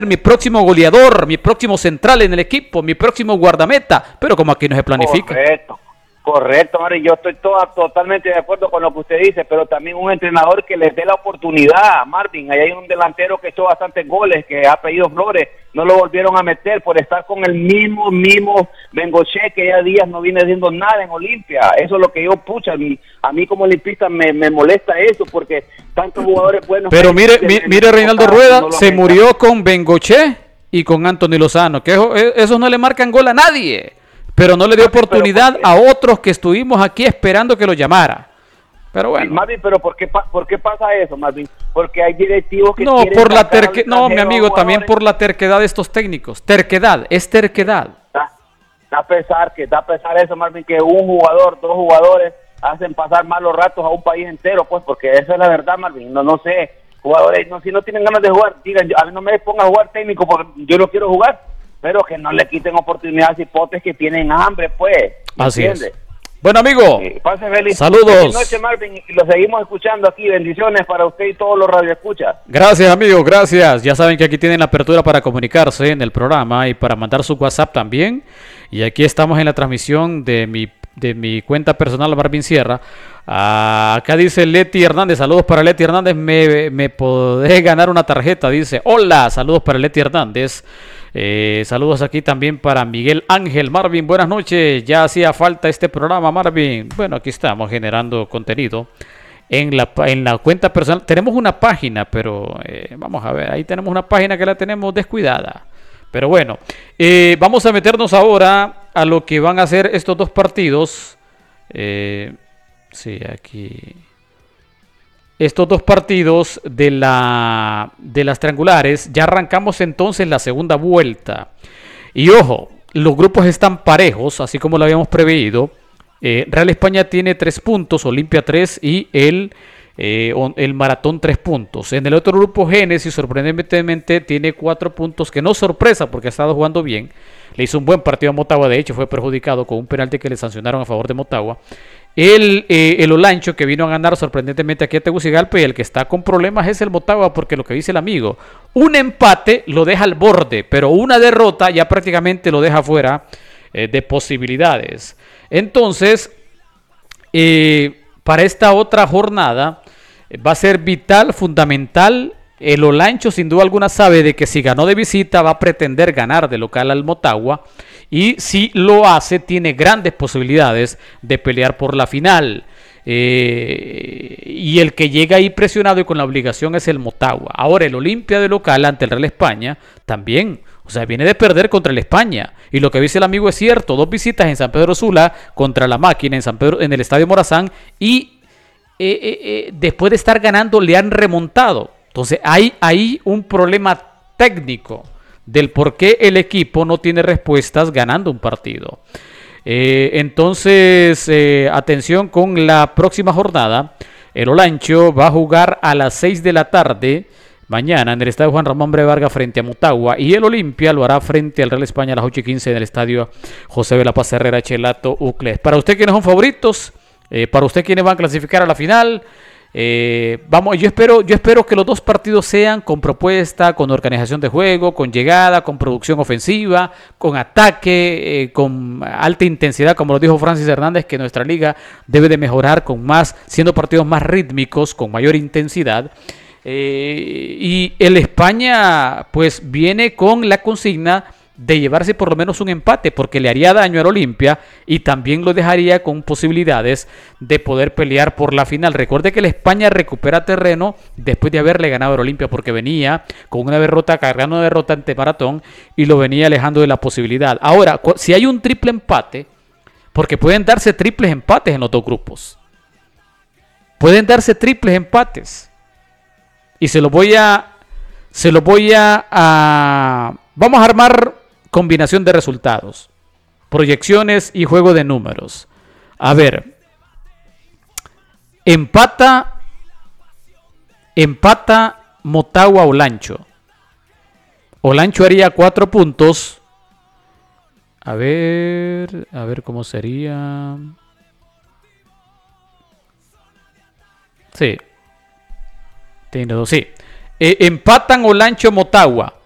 mi próximo goleador, mi próximo central en el equipo, mi próximo guardameta, pero como aquí no se planifica. Correcto, Mari, yo estoy totalmente de acuerdo con lo que usted dice, pero también un entrenador que les dé la oportunidad, Marvin. Ahí hay un delantero que echó bastantes goles, que ha pedido Flores, no lo volvieron a meter por estar con el mismo Bengoche, que ya días no viene haciendo nada en Olimpia. Eso es lo que yo, a mí como olimpista me molesta eso, porque tantos jugadores buenos... Pero mire Reinaldo Rueda, se murió con Bengoche y con Anthony Lozano, que esos no le marcan gol a nadie. Pero no le dio oportunidad a otros que estuvimos aquí esperando que lo llamara. Pero bueno. Marvin, pero ¿por qué pasa eso, Marvin? Porque hay directivos que no, por la no, mi amigo, también por la terquedad de estos técnicos. Terquedad. Da pesar eso, Marvin, que un jugador, dos jugadores hacen pasar malos ratos a un país entero, pues, porque esa es la verdad, Marvin. No sé, jugadores, si no tienen ganas de jugar, digan, a mí no me ponga a jugar técnico porque yo no quiero jugar. Pero que no le quiten oportunidades a hipotes que tienen hambre, pues. Así es. Bueno, amigo, pase feliz. Saludos. Buenas noches, Marvin, y lo seguimos escuchando aquí. Bendiciones para usted y todos los radioescuchas. Gracias, amigo, gracias. Ya saben que aquí tienen la apertura para comunicarse en el programa y para mandar su WhatsApp también. Y aquí estamos en la transmisión de mi cuenta personal, Marvin Sierra. Acá dice Leti Hernández, saludos para Leti Hernández, me podés ganar una tarjeta, dice. Hola, saludos para Leti Hernández. Saludos aquí también para Miguel Ángel. Marvin, buenas noches, ya hacía falta este programa, Marvin. Bueno, aquí estamos generando contenido en la cuenta personal. Tenemos una página, pero vamos a ver, ahí tenemos una página que la tenemos descuidada. Pero bueno, vamos a meternos ahora a lo que van a hacer estos dos partidos. Sí, aquí. Estos dos partidos de las triangulares. Ya arrancamos entonces la segunda vuelta. Y ojo, los grupos están parejos, así como lo habíamos preveído. Real España tiene 3 puntos, Olimpia 3 y el Maratón 3 puntos. En el otro grupo, Génesis sorprendentemente tiene 4 puntos, que no es sorpresa porque ha estado jugando bien. Le hizo un buen partido a Motagua, de hecho fue perjudicado con un penalti que le sancionaron a favor de Motagua. El Olancho, que vino a ganar sorprendentemente aquí a Tegucigalpa, y el que está con problemas es el Motagua, porque lo que dice el amigo, un empate lo deja al borde, pero una derrota ya prácticamente lo deja fuera de posibilidades. Entonces, para esta otra jornada va a ser vital, fundamental. El Olancho sin duda alguna sabe de que si ganó de visita va a pretender ganar de local al Motagua, y si lo hace tiene grandes posibilidades de pelear por la final. Y el que llega ahí presionado y con la obligación es el Motagua. Ahora el Olimpia de local ante el Real España también, o sea, viene de perder contra el España. Y lo que dice el amigo es cierto, 2 visitas en San Pedro Sula contra la Máquina en el Estadio Morazán, y después de estar ganando le han remontado. Entonces hay ahí un problema técnico del por qué el equipo no tiene respuestas ganando un partido. Entonces, atención con la próxima jornada. El Olancho va a jugar a las 6 de la tarde mañana en el estadio Juan Ramón Brevarga frente a Motagua, y el Olimpia lo hará frente al Real España a las 8:15 en el estadio José de la Paz Herrera Chelato Ucles. Para usted, ¿quiénes son favoritos? Para usted, ¿quiénes van a clasificar a la final? Yo espero que los dos partidos sean con propuesta, con organización de juego, con llegada, con producción ofensiva, con ataque, con alta intensidad, como lo dijo Francis Hernández, que nuestra liga debe de mejorar siendo partidos más rítmicos, con mayor intensidad. Y el España pues viene con la consigna de llevarse por lo menos un empate, porque le haría daño al Olimpia y también lo dejaría con posibilidades de poder pelear por la final. Recuerde que el España recupera terreno después de haberle ganado al Olimpia, porque venía con una derrota, cargando una derrota ante Maratón, y lo venía alejando de la posibilidad. Ahora, si hay un triple empate, porque pueden darse triples empates en los dos grupos, pueden darse triples empates, y vamos a armar combinación de resultados, proyecciones y juego de números. A ver, empata Motagua Olancho. Olancho haría 4 puntos. A ver cómo sería. Sí. Tiene 2, sí. Empatan Olancho Motagua.